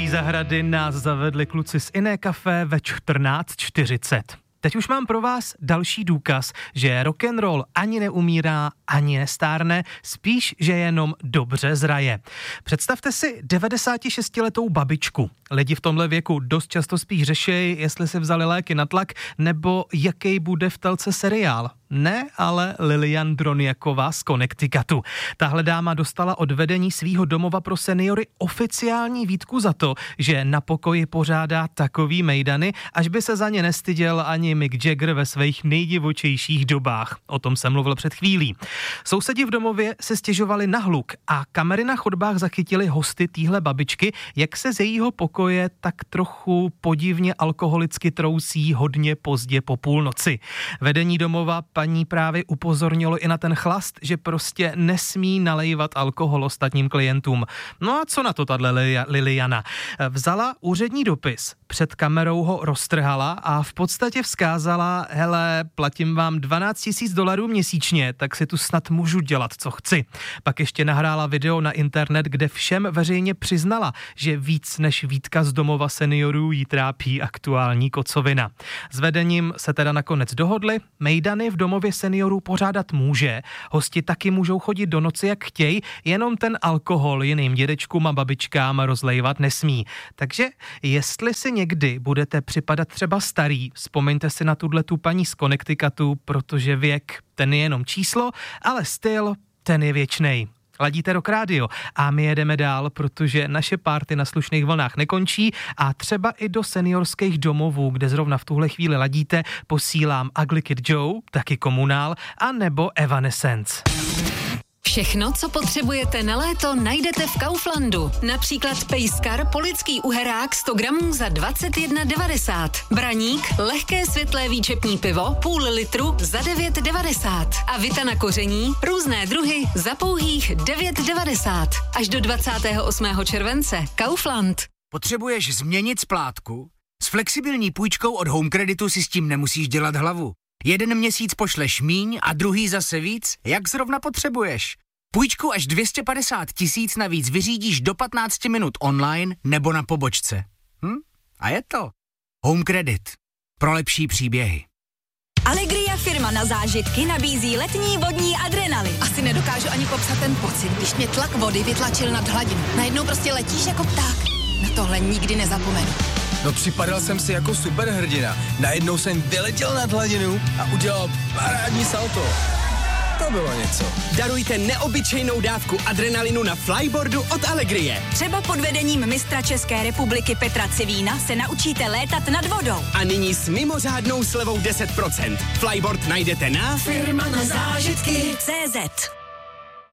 Starý zahrady nás zavedli kluci z Iné Café ve 14:40. Teď už mám pro vás další důkaz, že rock'n'roll ani neumírá, ani nestárne, spíš, že jenom dobře zraje. Představte si 96letou babičku. Lidi v tomhle věku dost často spíš řešejí, jestli si vzali léky na tlak, nebo jaký bude v telce seriál. Ne, ale Lilian Droniaková z Connecticutu. Tahle dáma dostala od vedení svýho domova pro seniory oficiální výtku za to, že na pokoji pořádá takový mejdany, až by se za ně nestyděl ani Mick Jagger ve svých nejdivočejších dobách. O tom jsem mluvil před chvílí. Sousedi v domově se stěžovali na hluk a kamery na chodbách zachytili hosty téhle babičky, jak se z jejího pokoje tak trochu podivně alkoholicky trousí hodně pozdě po půlnoci. Vedení domova paní právě upozornilo i na ten chlast, že prostě nesmí nalejvat alkohol ostatním klientům. No a co na to tato Liliana? Vzala úřední dopis, před kamerou ho roztrhala a v podstatě vzkázala, hele, platím vám $12,000 měsíčně, tak si tu snad můžu dělat, co chci. Pak ještě nahrála video na internet, kde všem veřejně přiznala, že víc než výtka z domova seniorů jí trápí aktuální kocovina. S vedením se teda nakonec dohodli, mejdany v domově seniorů pořádat může, hosti taky můžou chodit do noci jak chtějí, jenom ten alkohol jiným dědečkům a babičkám rozlévat nesmí. Takže jestli si někdy budete připadat třeba starý, vzpomeňte si na tu paní z Connecticutu, protože věk, ten je jenom číslo, ale styl, ten je věčnej. Ladíte Rock Radio a my jedeme dál, protože naše party na slušných vlnách nekončí a třeba i do seniorských domovů, kde zrovna v tuhle chvíli ladíte, posílám Ugly Kid Joe, taky Komunál, a nebo Evanescence. Všechno, co potřebujete na léto, najdete v Kauflandu. Například pejskar polický uherák 100 gramů za 21,90. Braník, lehké světlé výčepní pivo, půl litru za 9,90. A vita na koření, různé druhy za pouhých 9,90. Až do 28. července. Kaufland. Potřebuješ změnit splátku? S flexibilní půjčkou od Home Creditu si s tím nemusíš dělat hlavu. Jeden měsíc pošleš míň a druhý zase víc, jak zrovna potřebuješ. Půjčku až 250 000 navíc vyřídíš do 15 minut online nebo na pobočce. A je to Home Credit. Pro lepší příběhy. Allegria, firma na zážitky, nabízí letní vodní adrenalin. Asi nedokážu ani popsat ten pocit, když mě tlak vody vytlačil nad hladinu. Najednou prostě letíš jako pták. Na tohle nikdy nezapomenu. No, připadal jsem si jako superhrdina. Najednou jsem vyletěl nad hladinu a udělal parádní salto. To bylo něco. Darujte neobyčejnou dávku adrenalinu na flyboardu od Allegrie. Třeba pod vedením mistra České republiky Petra Civína se naučíte létat nad vodou. A nyní s mimořádnou slevou 10%. Flyboard najdete na firma na zážitky CZ.